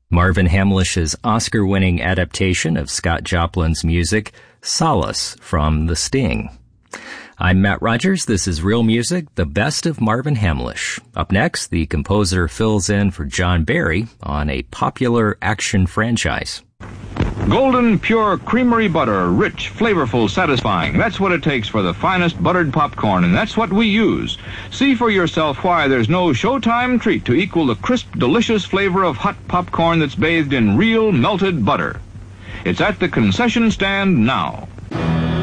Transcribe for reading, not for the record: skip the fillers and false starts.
Marvin Hamlish's Oscar-winning adaptation of Scott Joplin's music, Solace, from The Sting. I'm Matt Rogers. This is Real Music, the best of Marvin Hamlish. Up next, the composer fills in for John Barry on a popular action franchise. Golden Pure Creamery Butter, rich, flavorful, satisfying. That's what it takes for the finest buttered popcorn, and that's what we use. See for yourself why there's no Showtime treat to equal the crisp, delicious flavor of hot popcorn that's bathed in real melted butter. It's at the concession stand now.